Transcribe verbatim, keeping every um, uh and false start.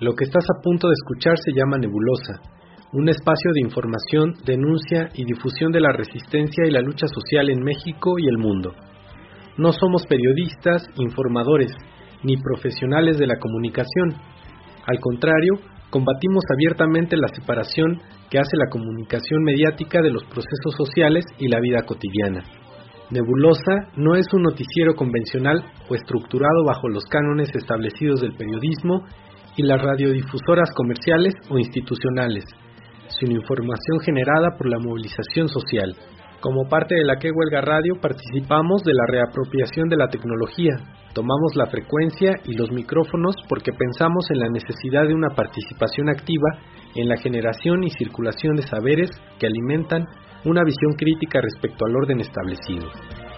Lo que estás a punto de escuchar se llama Nebulosa, un espacio de información, denuncia y difusión de la resistencia y la lucha social en México y el mundo. No somos periodistas, informadores, ni profesionales de la comunicación. Al contrario, combatimos abiertamente la separación que hace la comunicación mediática de los procesos sociales y la vida cotidiana. Nebulosa no es un noticiero convencional o estructurado bajo los cánones establecidos del periodismo y las radiodifusoras comerciales o institucionales, sino información generada por la movilización social. Como parte de la Que Huelga Radio participamos de la reapropiación de la tecnología, tomamos la frecuencia y los micrófonos porque pensamos en la necesidad de una participación activa en la generación y circulación de saberes que alimentan una visión crítica respecto al orden establecido.